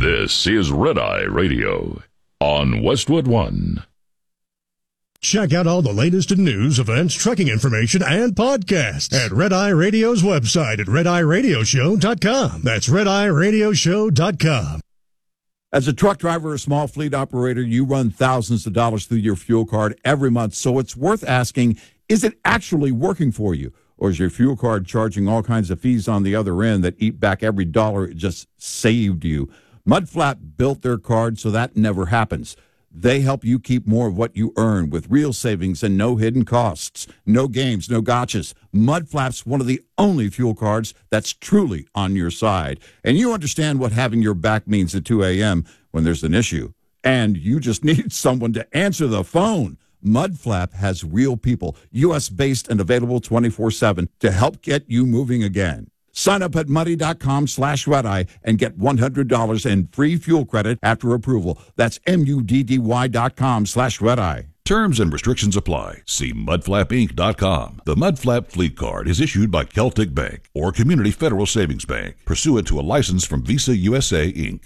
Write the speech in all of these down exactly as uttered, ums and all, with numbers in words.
This is Red Eye Radio on Westwood One. Check out all the latest in news, events, trucking information, and podcasts at Red Eye Radio's website at red eye radio show dot com. That's red eye radio show dot com. As a truck driver or small fleet operator, you run thousands of dollars through your fuel card every month, so it's worth asking, is it actually working for you? Or is your fuel card charging all kinds of fees on the other end that eat back every dollar it just saved you? Mudflap built their card so that never happens. They help you keep more of what you earn with real savings and no hidden costs. No games, no gotchas. Mudflap's one of the only fuel cards that's truly on your side. And you understand what having your back means at two a.m. when there's an issue. And you just need someone to answer the phone. Mudflap has real people, U S-based and available twenty-four seven to help get you moving again. Sign up at muddy.com slash red-eye and get one hundred dollars in free fuel credit after approval. That's M-U-D-D-Y dot com slash red-eye. Terms and restrictions apply. See mudflap inc dot com. The Mudflap Fleet Card is issued by Celtic Bank or Community Federal Savings Bank, pursuant to a license from Visa U S A, Incorporated.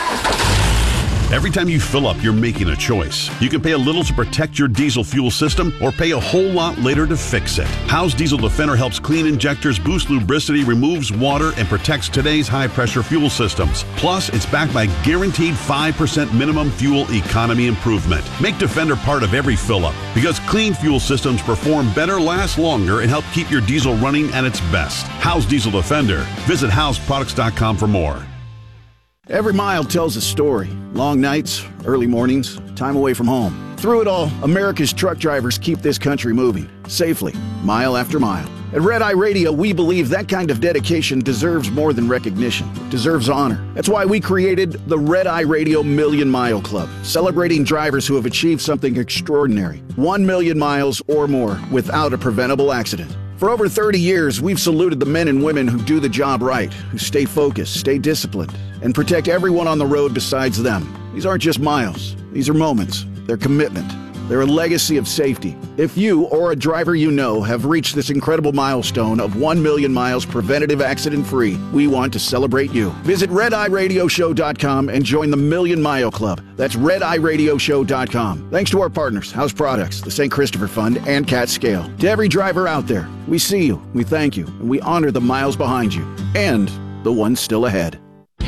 Every time you fill up, you're making a choice. You can pay a little to protect your diesel fuel system or pay a whole lot later to fix it. Howe's Diesel Defender helps clean injectors, boost lubricity, removes water, and protects today's high-pressure fuel systems. Plus, it's backed by guaranteed five percent minimum fuel economy improvement. Make Defender part of every fill-up because clean fuel systems perform better, last longer, and help keep your diesel running at its best. Howe's Diesel Defender. Visit house products dot com for more. Every mile tells a story. Long nights, early mornings, time away from home. Through it all, America's truck drivers keep this country moving, safely, mile after mile. At Red Eye Radio, we believe that kind of dedication deserves more than recognition. It deserves honor. That's why we created the Red Eye Radio Million Mile Club, celebrating drivers who have achieved something extraordinary. One million miles or more without a preventable accident. For over thirty years, we've saluted the men and women who do the job right, who stay focused, stay disciplined, and protect everyone on the road besides them. These aren't just miles. These are moments. They're commitment. They're a legacy of safety. If you or a driver you know have reached this incredible milestone of one million miles preventative accident-free, we want to celebrate you. Visit red eye radio show dot com and join the Million Mile Club. That's red eye radio show dot com. Thanks to our partners, House Products, the Saint Christopher Fund, and Cat Scale. To every driver out there, we see you, we thank you, and we honor the miles behind you and the ones still ahead.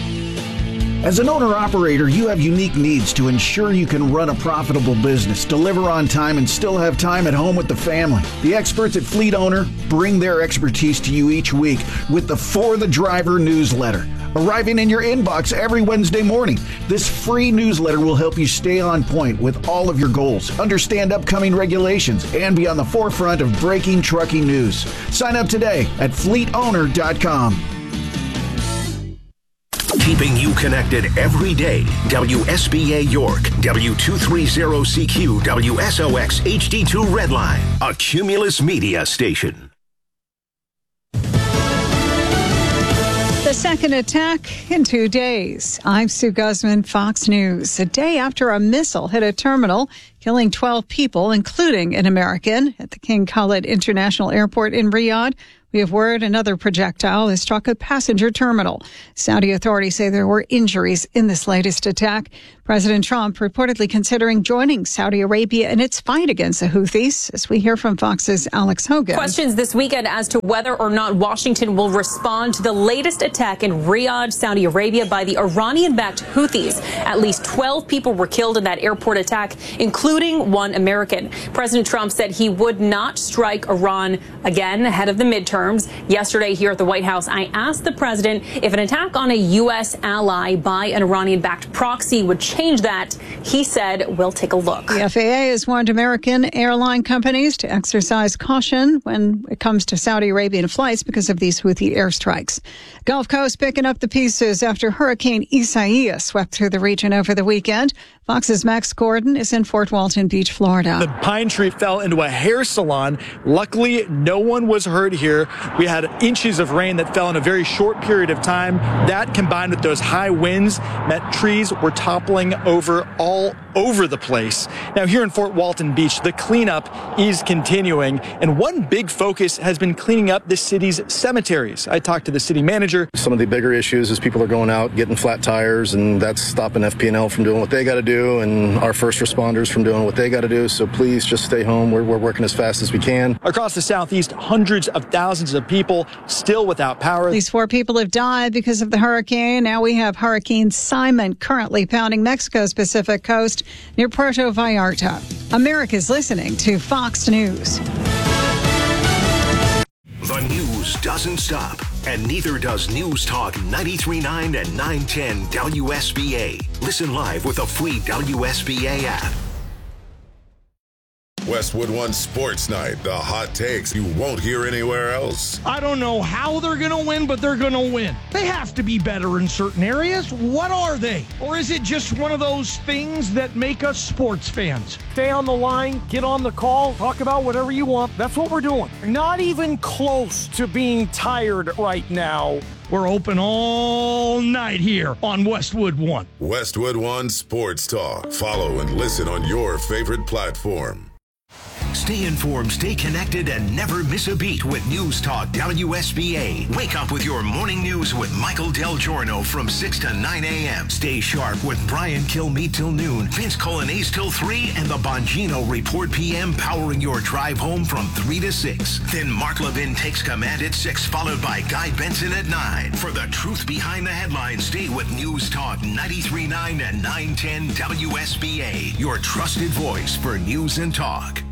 As an owner-operator, you have unique needs to ensure you can run a profitable business, deliver on time, and still have time at home with the family. The experts at Fleet Owner bring their expertise to you each week with the For the Driver newsletter, arriving in your inbox every Wednesday morning. This free newsletter will help you stay on point with all of your goals, understand upcoming regulations, and be on the forefront of breaking trucking news. Sign up today at fleet owner dot com. Keeping you connected every day. W S B A York, W two thirty C Q, W S O X H D two Redline, a Cumulus Media station. The second attack in two days. I'm Sue Guzman, Fox News. A day after a missile hit a terminal, killing twelve people, including an American, at the King Khalid International Airport in Riyadh. We have word another projectile has struck a passenger terminal. Saudi authorities say there were injuries in this latest attack. President Trump reportedly considering joining Saudi Arabia in its fight against the Houthis, as we hear from Fox's Alex Hogan. Questions this weekend as to whether or not Washington will respond to the latest attack in Riyadh, Saudi Arabia by the Iranian-backed Houthis. At least twelve people were killed in that airport attack, including one American. President Trump said he would not strike Iran again ahead of the midterm. Yesterday here at the White House, I asked the president if an attack on a U S ally by an Iranian-backed proxy would change that. He said, we'll take a look. The F A A has warned American airline companies to exercise caution when it comes to Saudi Arabian flights because of these Houthi airstrikes. Gulf Coast picking up the pieces after Hurricane Isaias swept through the region over the weekend. Fox's Max Gordon is in Fort Walton Beach, Florida. The pine tree fell into a hair salon. Luckily, no one was hurt here. We had inches of rain that fell in a very short period of time. That, combined with those high winds, meant trees were toppling over all over the place. Now, here in Fort Walton Beach, the cleanup is continuing, and one big focus has been cleaning up the city's cemeteries. I talked to the city manager. Some of the bigger issues is people are going out, getting flat tires, and that's stopping F P and L from doing what they got to do, and our first responders from doing what they got to do. So please just stay home. We're, we're working as fast as we can. Across the southeast, hundreds of thousands of people still without power. At least four people have died because of the hurricane. Now we have Hurricane Simon currently pounding Mexico's Pacific coast near Puerto Vallarta. America's listening to Fox News. The news doesn't stop, and neither does News Talk ninety-three point nine and nine ten W S B A. Listen live with a free W S B A app. Westwood One Sports Night, the hot takes you won't hear anywhere else. I don't know how they're going to win, but they're going to win. They have to be better in certain areas. What are they? Or is it just one of those things that make us sports fans? Stay on the line, get on the call, talk about whatever you want. That's what we're doing. Not even close to being tired right now. We're open all night here on Westwood One. Westwood One Sports Talk. Follow and listen on your favorite platform. Stay informed, stay connected, and never miss a beat with News Talk W S B A. Wake up with your morning news with Michael Del Giorno from six to nine a.m. Stay sharp with Brian Kilmeade till noon, Vince Colonnese till three, and the Bongino Report P M powering your drive home from three to six. Then Mark Levin takes command at six, followed by Guy Benson at nine. For the truth behind the headlines, stay with News Talk ninety-three point nine and nine ten W S B A, your trusted voice for news and talk.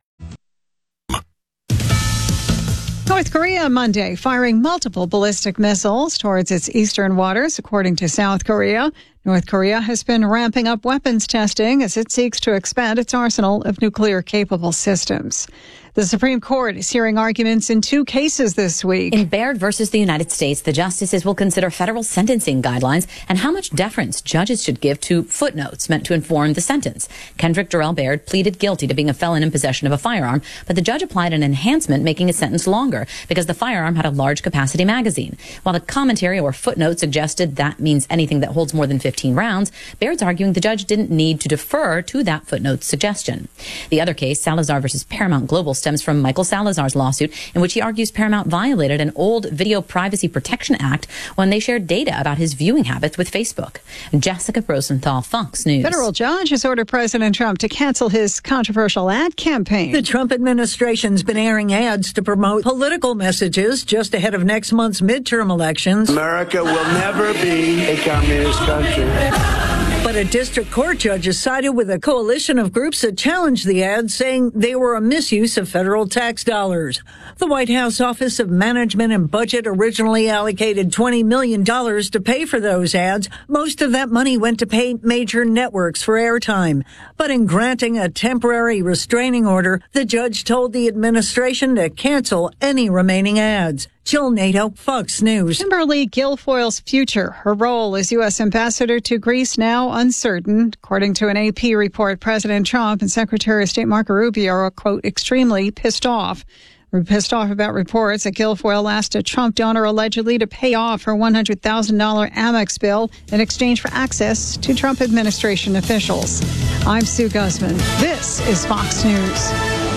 North Korea Monday firing multiple ballistic missiles towards its eastern waters, according to South Korea. North Korea has been ramping up weapons testing as it seeks to expand its arsenal of nuclear-capable systems. The Supreme Court is hearing arguments in two cases this week. In Baird versus the United States, the justices will consider federal sentencing guidelines and how much deference judges should give to footnotes meant to inform the sentence. Kendrick Durrell Baird pleaded guilty to being a felon in possession of a firearm, but the judge applied an enhancement making his sentence longer because the firearm had a large capacity magazine. While the commentary or footnote suggested that means anything that holds more than fifteen rounds, Baird's arguing the judge didn't need to defer to that footnote's suggestion. The other case, Salazar versus Paramount Global, stems from Michael Salazar's lawsuit in which he argues Paramount violated an old Video Privacy Protection Act when they shared data about his viewing habits with Facebook. Jessica Rosenthal, Fox News. Federal judge has ordered President Trump to cancel his controversial ad campaign. The Trump administration's been airing ads to promote political messages just ahead of next month's midterm elections. America will never be a communist country. But a district court judge has sided with a coalition of groups that challenged the ads, saying they were a misuse of federal tax dollars. The White House Office of Management and Budget originally allocated twenty million dollars to pay for those ads. Most of that money went to pay major networks for airtime. But in granting a temporary restraining order, the judge told the administration to cancel any remaining ads. Jill Nato, Fox News. Kimberly Guilfoyle's future, her role as U S ambassador to Greece, now uncertain. According to an A P report, President Trump and Secretary of State Marco Rubio are, quote, extremely pissed off. We're pissed off about reports that Guilfoyle asked a Trump donor allegedly to pay off her one hundred thousand dollars Amex bill in exchange for access to Trump administration officials. I'm Sue Guzman. This is Fox News.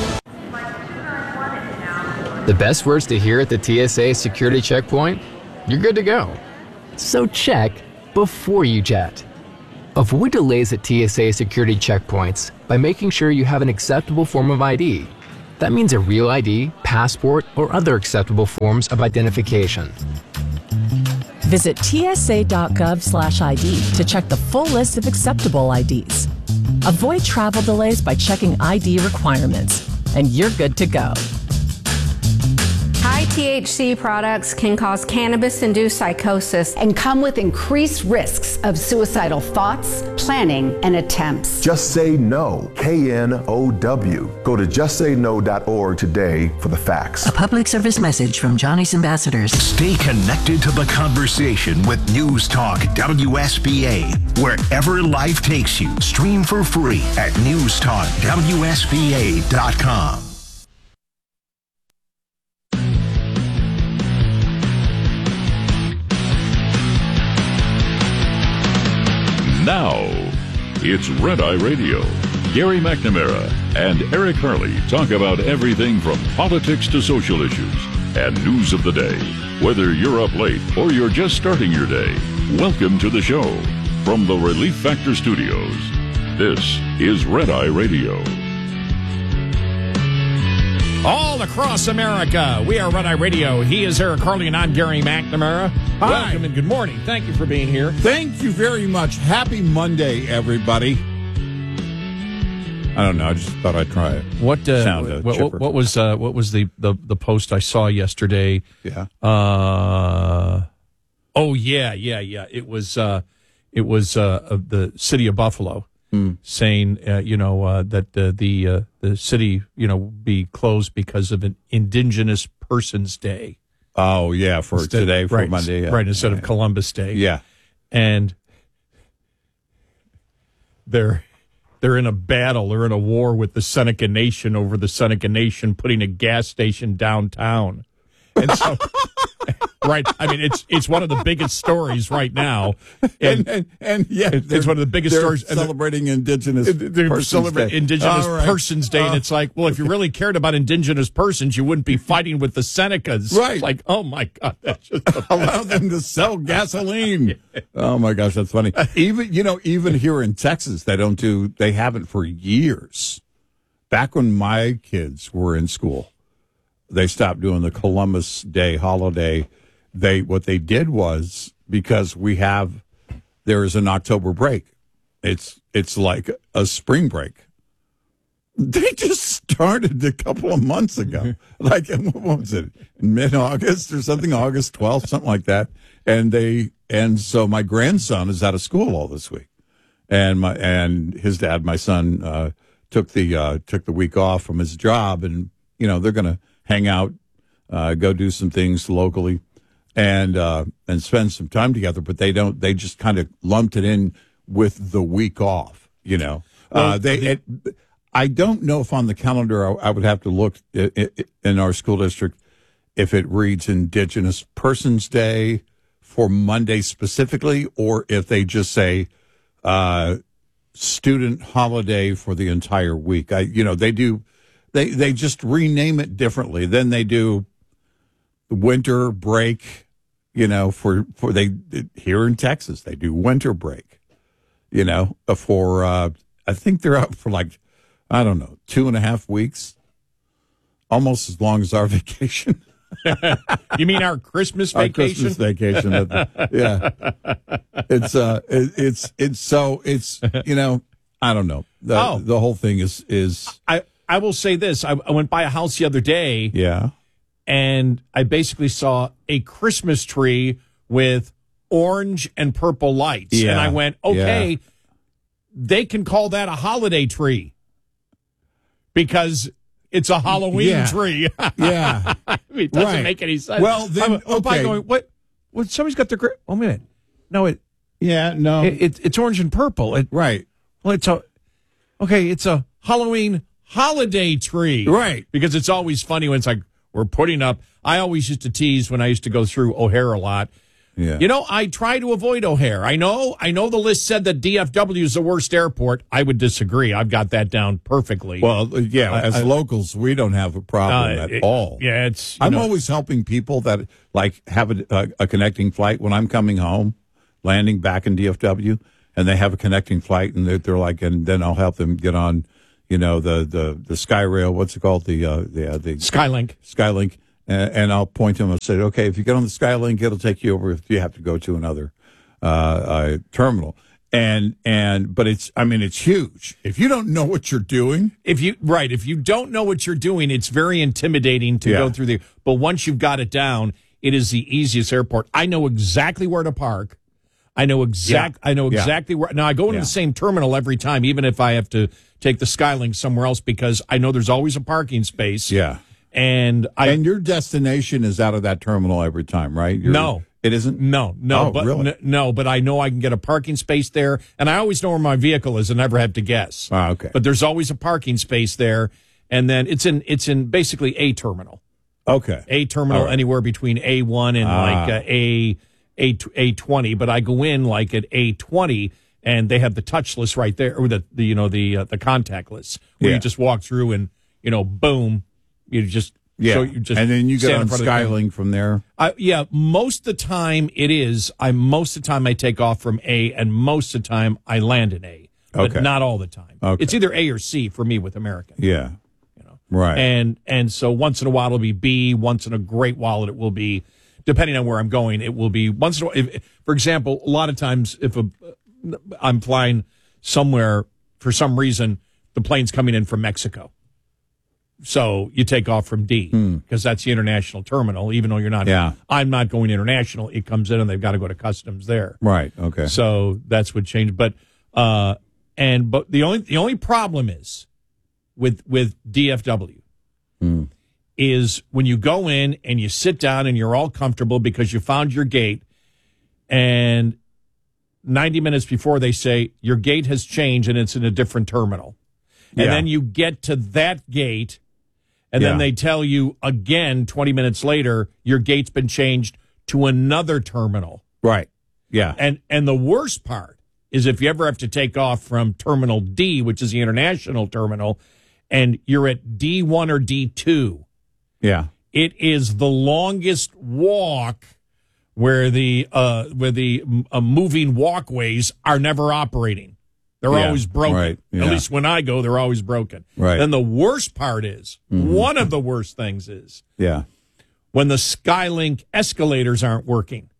The best words to hear at the T S A security checkpoint? You're good to go. So check before you jet. Avoid delays at T S A security checkpoints by making sure you have an acceptable form of I D. That means a real I D, passport, or other acceptable forms of identification. Visit T S A dot gov slash I D to check the full list of acceptable I Ds. Avoid travel delays by checking I D requirements, and you're good to go. High T H C products can cause cannabis-induced psychosis and come with increased risks of suicidal thoughts, planning, and attempts. Just Say No, K N O W. Go to just say no dot org today for the facts. A public service message from Johnny's Ambassadors. Stay connected to the conversation with News Talk W S B A. Wherever life takes you, stream for free at news talk W S B A dot com. Now, It's Red Eye Radio. Gary McNamara and Eric Harley talk about everything from politics to social issues and news of the day. Whether you're up late or you're just starting your day, welcome to the show. From the Relief Factor Studios, this is Red Eye Radio. All across America, we are Red Eye Radio. He is Eric Harley, and I'm Gary McNamara. Hi. Welcome and good morning. Thank you for being here. Thank you very much. Happy Monday, everybody. I don't know. I just thought I'd try it. What uh, Sound, uh, what, what, what was uh, what was the, the, the post I saw yesterday? Yeah. Uh, oh yeah, yeah, yeah. It was uh, it was uh, of the city of Buffalo. Mm. Saying, uh, you know, uh, that uh, the uh, the city, you know, be closed because of an Indigenous Persons Day. Oh yeah, for instead, today, for right, Monday, yeah. right? Instead yeah. of Columbus Day, yeah. And they're they're in a battle, they're in a war with the Seneca Nation over the Seneca Nation putting a gas station downtown, and so. Right, I mean it's it's one of the biggest stories right now, and and, and, and yeah, it's one of the biggest stories. Celebrating Indigenous they're Persons celebrating Day. Indigenous right. Persons Day, uh, and it's like, well, if you really cared about Indigenous persons, you wouldn't be fighting with the Senecas. Right? It's like, oh my God, that's just allow them to sell gasoline. Oh my gosh, that's funny. Even you know, even here in Texas, they don't do. They haven't for years. Back when my kids were in school, they stopped doing the Columbus Day holiday. They what they did was, because we have there is an October break. It's it's like a spring break. They just started a couple of months ago. Like what was it? Mid August or something, August twelfth, something like that. And they and so my grandson is out of school all this week. And my and his dad, my son, uh, took the uh, took the week off from his job, and you know, they're gonna hang out, uh, go do some things locally. And uh, and spend some time together, but they don't. They just kind of lumped it in with the week off. You know, well, uh, they. It, I don't know if on the calendar I, I would have to look in our school district if it reads Indigenous Persons Day for Monday specifically, or if they just say uh, student holiday for the entire week. I, you know, they do. They they just rename it differently. Then they do winter break. You know, for, for they here in Texas, they do winter break, you know, for, uh, I think they're out for like, I don't know, two and a half weeks, almost as long as our vacation. You mean our Christmas vacation? Our Christmas vacation. Yeah. It's, uh, it, it's, it's so, it's, you know, I don't know. The, oh. the whole thing is, is. I, I will say this. I, I went by a house the other day. Yeah. And I basically saw a Christmas tree with orange and purple lights. Yeah, and I went, okay, yeah. They can call that a holiday tree because it's a Halloween yeah. tree. Yeah. I mean, it doesn't right. make any sense. Well, then, I'm, I'm okay. going, what? Well, somebody's got their, oh, minute. No, it. Yeah, no. It, it, it's orange and purple. It, right. Well, it's a, okay, it's a Halloween holiday tree. Right. Because it's always funny when it's like, we're putting up. I always used to tease when I used to go through O'Hare a lot. Yeah. You know, I try to avoid O'Hare. I know, I know the list said that D F W is the worst airport. I would disagree. I've got that down perfectly. Well, yeah, I, as I, locals, we don't have a problem uh, at it, all. Yeah, it's. I'm know, always helping people that like have a, a, a connecting flight when I'm coming home, landing back in D F W, and they have a connecting flight, and they're, they're like, and then I'll help them get on, you know, the the the SkyRail. What's it called? The uh, the uh, the Skylink. Skylink. And I'll point to them and say, okay, if you get on the Skylink, it'll take you over if you have to go to another uh, uh, terminal. And, and, but it's, I mean, it's huge. If you don't know what you're doing. If you, right. If you don't know what you're doing, it's very intimidating to yeah. go through the, but once you've got it down, it is the easiest airport. I know exactly where to park. I know exact, yeah. I know exactly yeah. where, now I go into yeah. the same terminal every time, even if I have to take the Skylink somewhere else, because I know there's always a parking space. Yeah. And I and your destination is out of that terminal every time, right? You're, no, it isn't. No, no, oh, but really? n- no, but I know I can get a parking space there, and I always know where my vehicle is, and never have to guess. Ah, okay. But there's always a parking space there, and then it's in it's in basically a terminal. Okay, a terminal right. anywhere between A one and ah. like uh, a a a twenty. But I go in like at A twenty, and they have the touchless right there, or the, the you know the uh, the contactless, where Yeah. you just walk through and you know, boom, you just Yeah, so you just and then you get stand on in front of the thing. Skylink from there. I, yeah, most of the time it is. I most of the time I take off from A, and most of the time I land in A, but Okay. not all the time. Okay. It's either A or C for me with American. Yeah, you know, right. And and so once in a while it'll be B. Once in a great while it will be, depending on where I'm going, it will be once in a while. If, for example, a lot of times if a, I'm flying somewhere for some reason, the plane's coming in from Mexico. So you take off from D because that's the international terminal, even though you're not. Yeah. I'm not going international. It comes in and they've got to go to customs there. Right. Okay. So that's what changed. But uh, and but the only the only problem is with with D F W is when you go in and you sit down and you're all comfortable because you found your gate, and ninety minutes before they say your gate has changed and it's in a different terminal, and Yeah. then you get to that gate. And then Yeah. they tell you again twenty minutes later, your gate's been changed to another terminal. Right. Yeah. And and the worst part is if you ever have to take off from Terminal D, which is the international terminal, and you're at D one or D two, Yeah. it is the longest walk where the uh, where the uh, moving walkways are never operating. They're Yeah, always broken. right, yeah. At least when I go, they're always broken. Right. Then the worst part is, Mhm. one of the worst things is Yeah. when the Skylink escalators aren't working.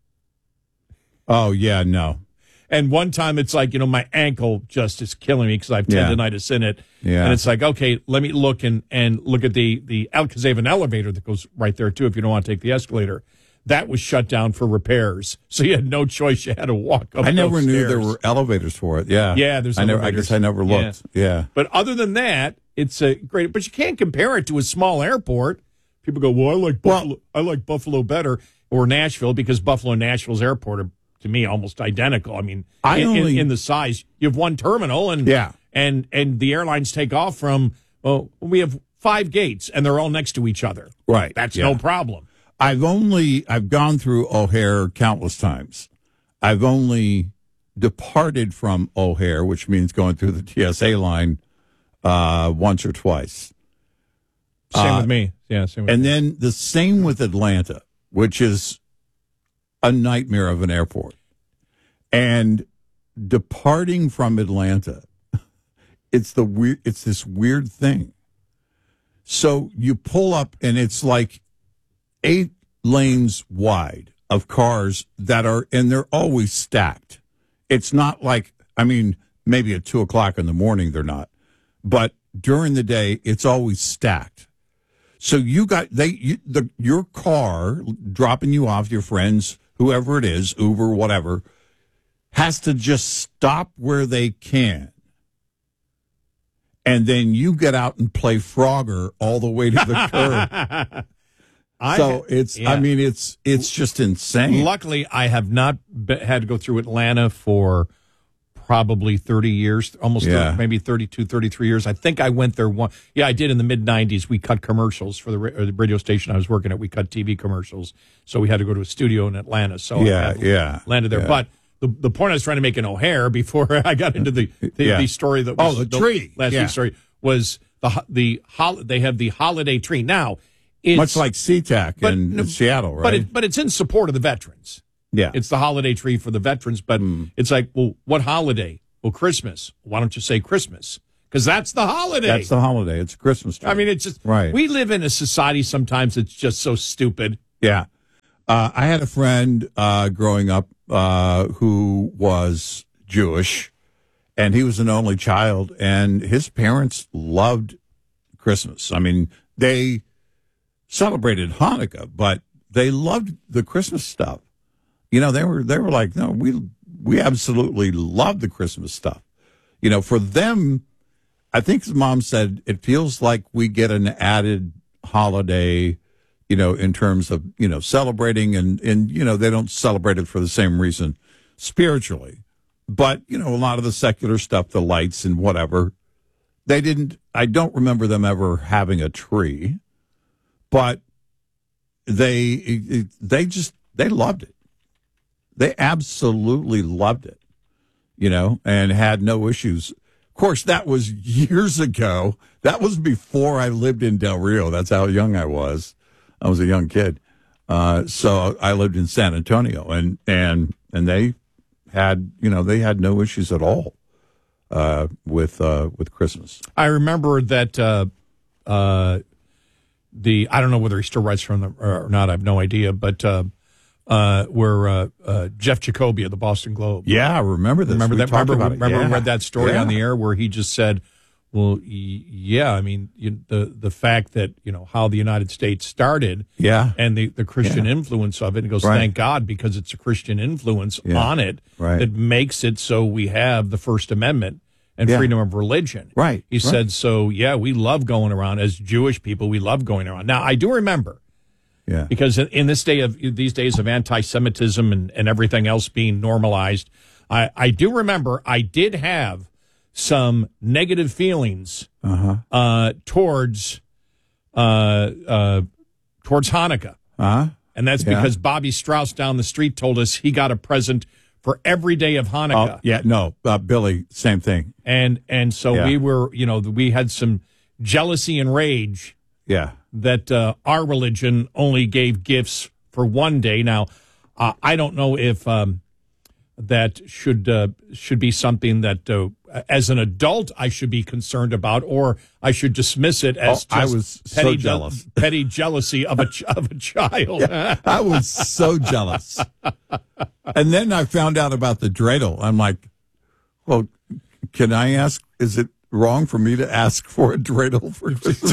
Oh, yeah, no. And one time it's like, you know, my ankle just is killing me because I have Yeah. tendonitis in it. Yeah. And it's like, okay, let me look and, and look at the, the, because they have an elevator that goes right there too if you don't want to take the escalator. That was shut down for repairs. So you had no choice. You had to walk up I never those knew stairs. there were elevators for it. Yeah. Yeah, there's I never. I elevators. guess I never looked. Yeah. But other than that, it's a great. But you can't compare it to a small airport. People go, well, I like Buffalo. I like Buffalo better, or Nashville, because Buffalo and Nashville's airport are to me almost identical. I mean, I in, in- only- in the size, you have one terminal, and Yeah. and and the airlines take off from. Well, we have five gates, and they're all next to each other. Right. That's Yeah. no problem. I've only I've gone through O'Hare countless times. I've only departed from O'Hare, which means going through the T S A line, uh, once or twice. Same Uh, with me. Yeah, same with And me. then the same with Atlanta, which is a nightmare of an airport. And departing from Atlanta, it's the weird. It's this weird thing. So you pull up, and it's like eight lanes wide of cars that are, and they're always stacked. It's not like, I mean, maybe at two o'clock in the morning they're not, but during the day it's always stacked. So you got they you, the your car dropping you off, your friends, whoever it is, Uber, whatever, has to just stop where they can. And then you get out and play Frogger all the way to the curb. I so ha- it's, yeah. I mean, it's it's just insane. Luckily, I have not be, had to go through Atlanta for probably thirty years, almost Yeah. thirty, maybe thirty-two, thirty-three years. I think I went there one. Yeah, I did in the mid nineties. We cut commercials for the, ra- or the radio station I was working at. We cut T V commercials. So we had to go to a studio in Atlanta. So Yeah, I had yeah, landed there. yeah. But the, the point I was trying to make in O'Hare before I got into the, the, Yeah. the story that Oh, was the tree. last Yeah. week's story was the, ho- the, hol- they have the holiday tree. Now, it's, Much like SeaTac but- in, no, in Seattle, right? But it, but it's in support of the veterans. Yeah. It's the holiday tree for the veterans, but it's like, well, what holiday? Well, Christmas. Why don't you say Christmas? Because that's the holiday. That's the holiday. It's Christmas tree. I mean, it's just, Right. we live in a society sometimes that's just so stupid. Yeah. Uh, I had a friend uh, growing up uh, who was Jewish, and he was an only child, and his parents loved Christmas. I mean, they celebrated Hanukkah, but they loved the Christmas stuff. You know, they were they were like, no, we we absolutely love the Christmas stuff. You know, for them, I think his mom said it feels like we get an added holiday, you know, in terms of, you know, celebrating and, and, you know, they don't celebrate it for the same reason spiritually. But, you know, a lot of the secular stuff, the lights and whatever, they didn't, I don't remember them ever having a tree, but they, they just, they loved it. They absolutely loved it. you know, and had no issues. Of course, that was years ago. That was before I lived in Del Rio. That's how young I was. I was a young kid. Uh, so I lived in San Antonio, and, and, and they had, you know, they had no issues at all, uh, with, uh, with Christmas. I remember that, uh, uh, the, I don't know whether he still writes from them or not. I have no idea, but, uh, uh, where, uh, uh, Jeff Jacoby of the Boston Globe. Yeah, I remember this. Remember We that? talked Remember, about it. remember Yeah. read that story Yeah. on the air where he just said, well, y- yeah, I mean, you, the the fact that, you know, how the United States started Yeah. and the, the Christian Yeah. influence of it. And he goes, Right. thank God, because it's a Christian influence Yeah. on it Right. that makes it so we have the First Amendment and Yeah. freedom of religion. Right. He Right. said, so, yeah, we love going around as Jewish people. We love going around. Now, I do remember, Yeah. because in, in this day of these days of anti-Semitism and, and everything else being normalized, I, I do remember I did have some negative feelings Uh-huh. uh, towards uh, uh, towards Hanukkah, Uh-huh. and that's Yeah. because Bobby Strauss down the street told us he got a present for every day of Hanukkah. Oh, yeah, no, uh, Billy, same thing. And and so Yeah. we were, you know, we had some jealousy and rage Yeah. that uh, our religion only gave gifts for one day. Now, uh, I don't know if um, that should uh, should be something that, uh, as an adult, I should be concerned about, or I should dismiss it as Oh, I just was so petty, jealous. petty jealousy of a ch- of a child. Yeah, I was so jealous. And then I found out about the dreidel. I'm like, well, can I ask, is it wrong for me to ask for a dreidel for Christmas?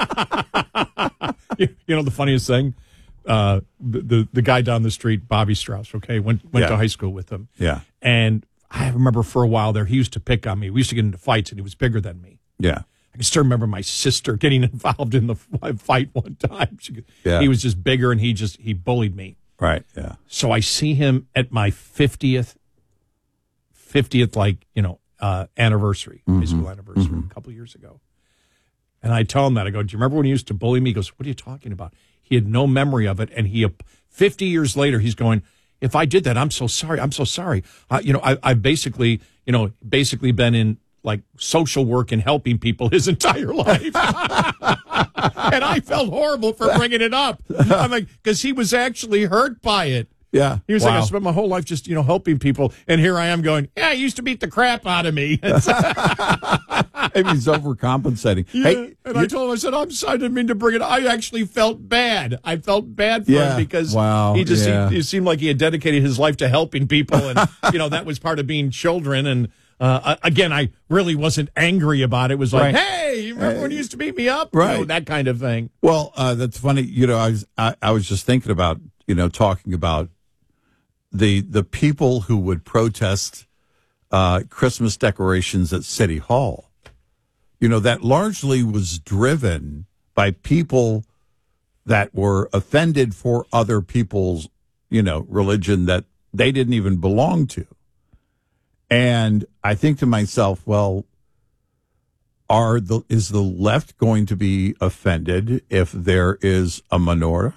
you, you know, the funniest thing, uh, the, the the guy down the street, Bobby Strauss, okay, went went Yeah. to high school with him. Yeah. And I remember for a while there, he used to pick on me. We used to get into fights, and he was bigger than me. Yeah. I can still remember my sister getting involved in the f- fight one time. She, Yeah. He was just bigger, and he just he bullied me. Right. Yeah. So I see him at my fiftieth, fiftieth, like, you know, uh, anniversary, high school anniversary, a couple of years ago. And I tell him that. I go, do you remember when he used to bully me? He goes, what are you talking about? He had no memory of it. And he, fifty years later, he's going, if I did that, I'm so sorry. I'm so sorry. Uh, you know, I, I've basically, you know, basically been in like social work and helping people his entire life. And I felt horrible for bringing it up. I'm like, because he was actually hurt by it. Yeah. He was like, Wow. I spent my whole life just, you know, helping people. And here I am going, yeah, he used to beat the crap out of me. Maybe he's overcompensating. Yeah. Hey, and I told him, I said, I'm sorry, I didn't mean to bring it up. I actually felt bad. I felt bad for Yeah. him because Wow. he just Yeah. he, he seemed like he had dedicated his life to helping people. And, you know, that was part of being children. And uh, again, I really wasn't angry about it. It was like, Right. hey, you remember when you used to beat me up? Right. You know, that kind of thing. Well, uh, that's funny. You know, I was I, I was just thinking about, you know, talking about the the people who would protest uh, Christmas decorations at City Hall. You know, that largely was driven by people that were offended for other people's, you know, religion that they didn't even belong to. And I think to myself, well, are the is the left going to be offended if there is a menorah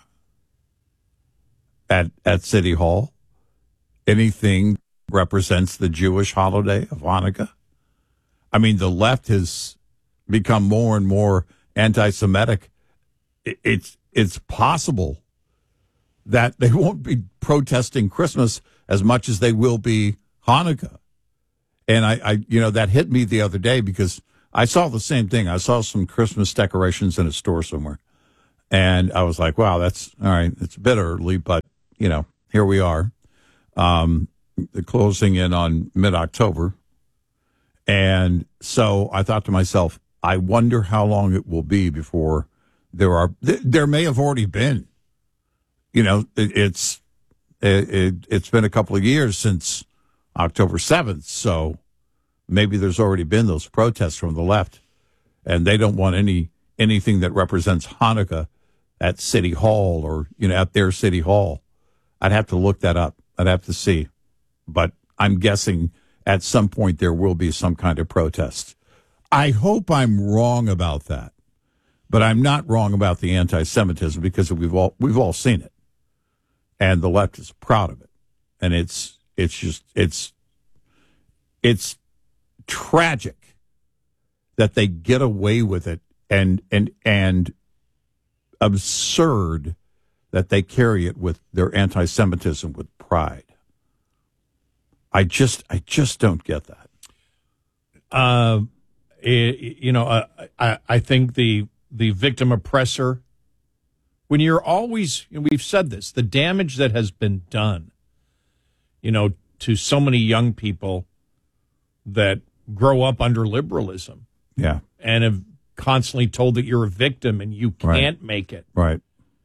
at at City Hall? Anything represents the Jewish holiday of Hanukkah? I mean, the left has become more and more anti-Semitic. It- It's it's possible that they won't be protesting Christmas as much as they will be Hanukkah. And I, I, you know, that hit me the other day because I saw the same thing. I saw some Christmas decorations in a store somewhere. And I was like, wow, that's all right. It's a bit early, but, you know, here we are. Um, closing in on mid-October. And so I thought to myself, I wonder how long it will be before there are, th- there may have already been, you know, it, it's, it, it, it's been a couple of years since October seventh. So maybe there's already been those protests from the left and they don't want any, anything that represents Hanukkah at City Hall or, you know, at their City Hall. I'd have to look that up. I'd have to see. But I'm guessing at some point there will be some kind of protest. I hope I'm wrong about that. But I'm not wrong about the anti-Semitism because we've all we've all seen it. And the left is proud of it. And it's it's just it's it's tragic that they get away with it, and and and absurd that they carry it with their anti-Semitism with pride. I just, I just don't get that. Uh, it, you know, uh, I, I think the the victim oppressor. When you're always, you know, we've said this, the damage that has been done, you know, to so many young people that grow up under liberalism, yeah, and have constantly told that you're a victim and you can't right. make it, right?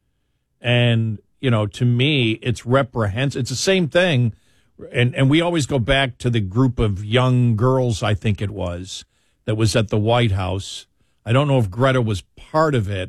And you know, to me, it's reprehensible. It's the same thing. And and we always go back to the group of young girls, I think it was, that was at the White House. I don't know if Greta was part of it,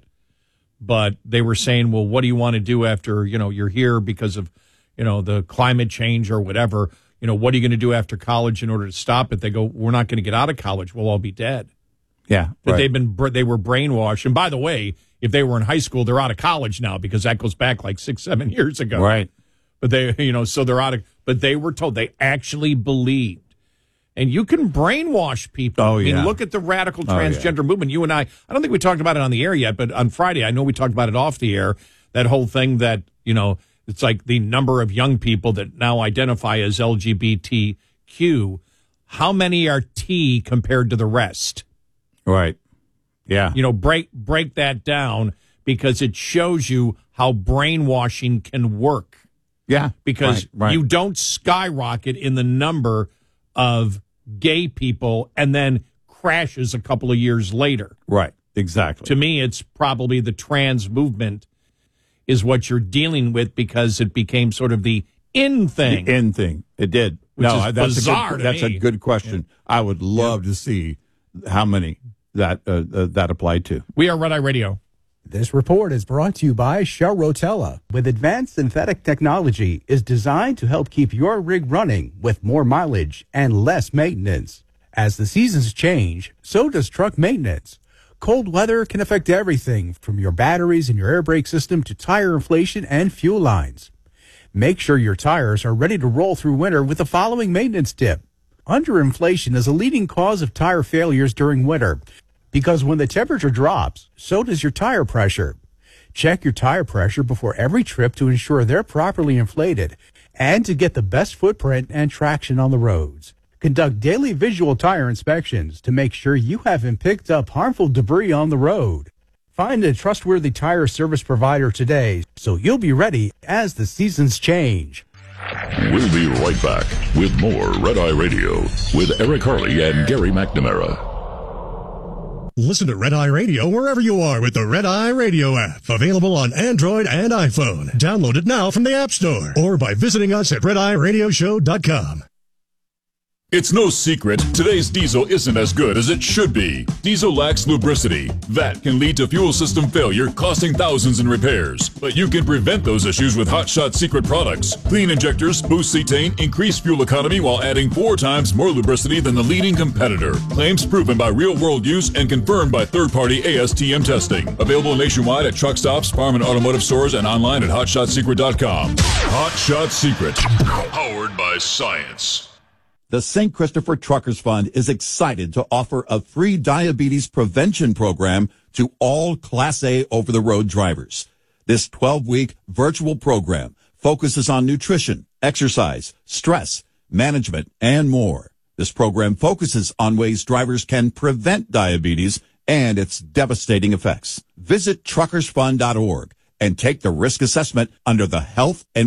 but they were saying, well, what do you want to do after, you know, you're here because of, you know, the climate change or whatever. You know, what are you going to do after college in order to stop it? They go, we're not going to get out of college. We'll all be dead. Yeah. That right. they've been, they were brainwashed. And by the way, if they were in high school, they're out of college now because that goes back like six, seven years ago. Right. But they, you know, so they're out of, but they were told, they actually believed. And you can brainwash people. Oh, I mean, yeah. look at the radical Oh, transgender yeah. movement. You and I, I don't think we talked about it on the air yet, but on Friday, I know we talked about it off the air. That whole thing that, you know, it's like the number of young people that now identify as L G B T Q. How many are T compared to the rest? Right. Yeah. You know, break break that down because it shows you how brainwashing can work. Yeah. Because right, right. you don't skyrocket in the number of gay people and then crashes a couple of years later. Right. Exactly. To me, it's probably the trans movement is what you're dealing with because it became sort of the in thing. The in thing. It did. Which no, is that's bizarre a good, to that's me. a good question. Yeah. I would love yeah. to see how many that uh, uh, that applied to. We are Red Eye Radio. This report is brought to you by Shell Rotella. With advanced synthetic technology, is designed to help keep your rig running with more mileage and less maintenance. As the seasons change, so does truck maintenance. Cold weather can affect everything from your batteries and your air brake system to tire inflation and fuel lines. Make sure your tires are ready to roll through winter with the following maintenance tip. Underinflation is a leading cause of tire failures during winter. Because when the temperature drops, so does your tire pressure. Check your tire pressure before every trip to ensure they're properly inflated and to get the best footprint and traction on the roads. Conduct daily visual tire inspections to make sure you haven't picked up harmful debris on the road. Find a trustworthy tire service provider today so you'll be ready as the seasons change. We'll be right back with more Red Eye Radio with Eric Harley and Gary McNamara. Listen to Red Eye Radio wherever you are with the Red Eye Radio app. Available on Android and iPhone. Download it now from the App Store or by visiting us at red eye radio show dot com. It's no secret, today's diesel isn't as good as it should be. Diesel lacks lubricity. That can lead to fuel system failure, costing thousands in repairs. But you can prevent those issues with Hot Shot Secret products. Clean injectors, boost cetane, increase fuel economy while adding four times more lubricity than the leading competitor. Claims proven by real-world use and confirmed by third-party A S T M testing. Available nationwide at truck stops, farm and automotive stores, and online at hot shot secret dot com. Hot Shot Secret. Powered by science. The Saint Christopher Truckers Fund is excited to offer a free diabetes prevention program to all Class A over-the-road drivers. This twelve-week virtual program focuses on nutrition, exercise, stress, management, and more. This program focuses on ways drivers can prevent diabetes and its devastating effects. Visit truckers fund dot org and take the risk assessment under the Health and